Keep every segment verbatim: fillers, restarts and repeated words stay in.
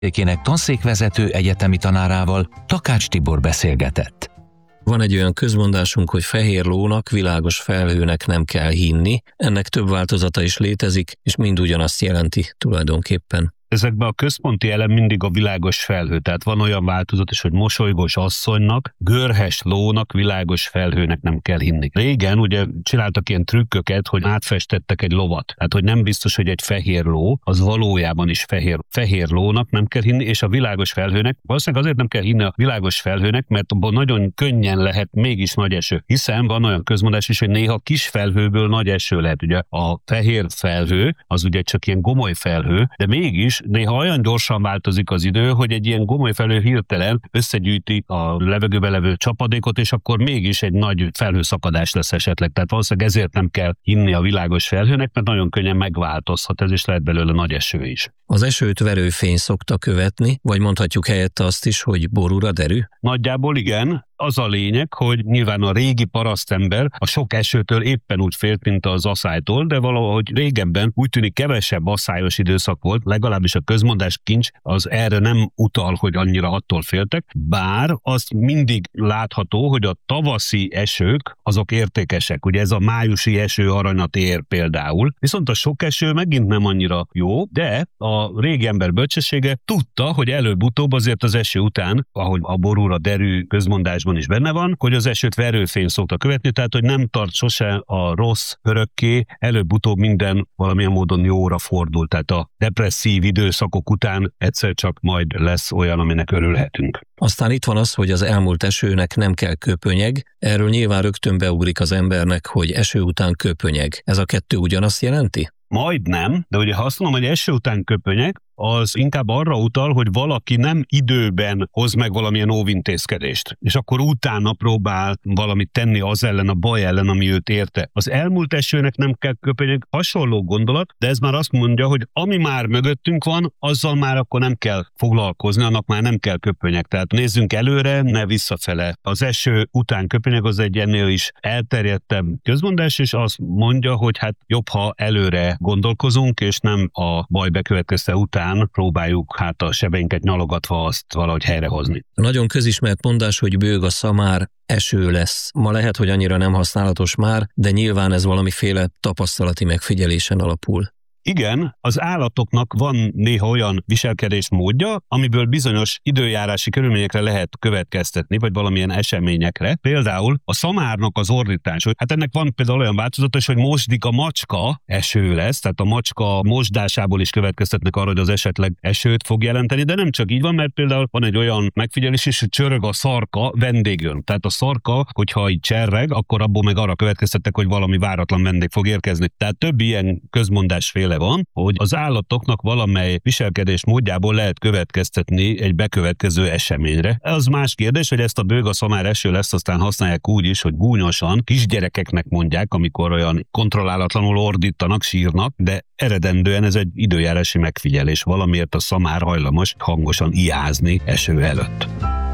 Ékének tanszékvezető egyetemi tanárával Takács Tibor beszélgetett. Van egy olyan közmondásunk, hogy fehér lónak, világos felhőnek nem kell hinni. Ennek több változata is létezik, és mind ugyanazt jelenti tulajdonképpen. Ezekben a központi elem mindig a világos felhő, tehát van olyan változat is, hogy mosolygós asszonynak, görhes lónak, világos felhőnek nem kell hinni. Régen ugye csináltak ilyen trükköket, hogy átfestettek egy lovat. Tehát, hogy nem biztos, hogy egy fehér ló, az valójában is fehér. Fehér lónak nem kell hinni, és a világos felhőnek, valószínűleg azért nem kell hinni a világos felhőnek, mert abban nagyon könnyen lehet mégis nagy eső. Hiszen van olyan közmondás is, hogy néha kis felhőből nagy eső lehet. Ugye a fehér felhő, az ugye csak ilyen gomoly felhő, de mégis néha olyan gyorsan változik az idő, hogy egy ilyen gomoly felhő hirtelen összegyűjti a levegőbe levő csapadékot, és akkor mégis egy nagy felhőszakadás lesz esetleg. Tehát valószínűleg ezért nem kell hinni a világos felhőnek, mert nagyon könnyen megváltozhat ez, és lehet belőle nagy eső is. Az esőt verőfény szokta követni, vagy mondhatjuk helyette azt is, hogy borúra derű? Nagyjából igen. Az a lényeg, hogy nyilván a régi parasztember a sok esőtől éppen úgy félt, mint az aszálytól, de valahogy régebben úgy tűnik kevesebb aszályos időszak volt, legalábbis a közmondás kincs az erre nem utal, hogy annyira attól féltek, bár az mindig látható, hogy a tavaszi esők azok értékesek. Ugye ez a májusi eső aranyat ér például, viszont a sok eső megint nem annyira jó, de a régi ember bölcsessége tudta, hogy előbb-utóbb azért az eső után, ahogy a borúra derű közmondásban is benne van, hogy az esőt verőfény szokta követni, tehát hogy nem tart sose a rossz örökké, előbb-utóbb minden valamilyen módon jóra fordul, tehát a depresszív időszakok után egyszer csak majd lesz olyan, aminek örülhetünk. Aztán itt van az, hogy az elmúlt esőnek nem kell köpönyeg, erről nyilván rögtön beugrik az embernek, hogy eső után köpönyeg. Ez a kettő ugyanazt jelenti? Majdnem, de ugye ha azt mondom, hogy eső után köpönyeg, az inkább arra utal, hogy valaki nem időben hoz meg valamilyen óvintézkedést, és akkor utána próbál valamit tenni az ellen, a baj ellen, ami őt érte. Az elmúlt esőnek nem kell köpönyeg, hasonló gondolat, de ez már azt mondja, hogy ami már mögöttünk van, azzal már akkor nem kell foglalkozni, annak már nem kell köpönyeg. Tehát nézzünk előre, ne visszafele. Az eső után köpönyeg az egy ennél is elterjedtebb közmondás, és azt mondja, hogy hát jobb, ha előre gondolkozunk, és nem a baj bekövetkezte után próbáljuk hát a sebeinket nyalogatva azt valahogy helyrehozni. Nagyon közismert mondás, hogy bőg a szamár, eső lesz. Ma lehet, hogy annyira nem használatos már, de nyilván ez valamiféle tapasztalati megfigyelésen alapul. Igen, az állatoknak van néha olyan viselkedésmódja, amiből bizonyos időjárási körülményekre lehet következtetni, vagy valamilyen eseményekre. Például a szamárnak az ordítás, hogy hát ennek van például olyan változata is, hogy mosdik a macska, eső lesz, tehát a macska mosdásából is következtetnek arra, hogy az esetleg esőt fog jelenteni, de nem csak így van, mert például van egy olyan megfigyelés is, hogy csörög a szarka, vendég jön. Tehát a szarka, hogyha így cserreg, akkor abból meg arra következtettek, hogy valami váratlan vendég fog érkezni. Tehát több ilyen közmondásféle van, hogy az állatoknak valamely viselkedés módjából lehet következtetni egy bekövetkező eseményre. Az más kérdés, hogy ezt a bőg a szamár eső lesz, aztán használják úgy is, hogy gúnyosan, kisgyerekeknek mondják, amikor olyan kontrollálatlanul ordítanak, sírnak, de eredendően ez egy időjárási megfigyelés. Valamiért a szamár hajlamos hangosan ijázni eső előtt.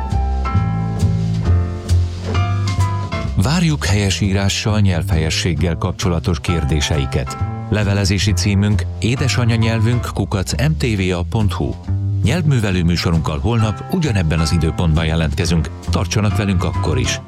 Várjuk helyesírással, nyelvhelyességgel kapcsolatos kérdéseiket. Levelezési címünk édesanyanyelvünk kukac em té vé á pont hú. Nyelvművelő műsorunkkal holnap ugyanebben az időpontban jelentkezünk. Tartsanak velünk akkor is!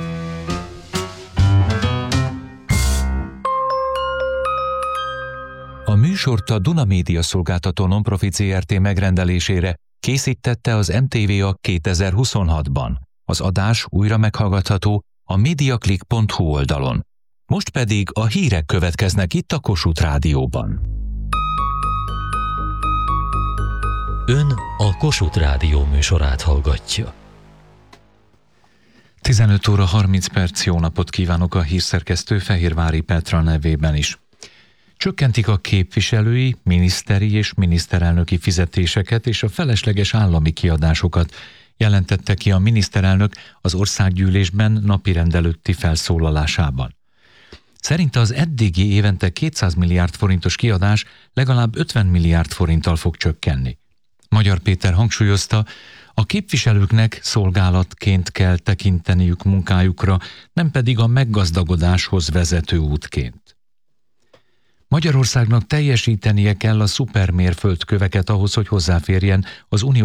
A műsort a Duna Média Szolgáltató Nonprofit zé er té megrendelésére készítette az em té vé á kétezer-huszonhatban. Az adás újra meghallgatható a mediaclick pont hú oldalon. Most pedig a hírek következnek itt a Kossuth Rádióban. Ön a Kossuth Rádió műsorát hallgatja. tizenöt óra harminc perc, jó napot kívánok a hírszerkesztő Fehérvári Petra nevében is. Csökkentik a képviselői, miniszteri és miniszterelnöki fizetéseket és a felesleges állami kiadásokat, jelentette ki a miniszterelnök az országgyűlésben napirend előtti felszólalásában. Szerinte az eddigi évente kétszáz milliárd forintos kiadás legalább ötven milliárd forinttal fog csökkenni. Magyar Péter hangsúlyozta, a képviselőknek szolgálatként kell tekinteniük munkájukra, nem pedig a meggazdagodáshoz vezető útként. Magyarországnak teljesítenie kell a szupermérföldköveket ahhoz, hogy hozzáférjen az unió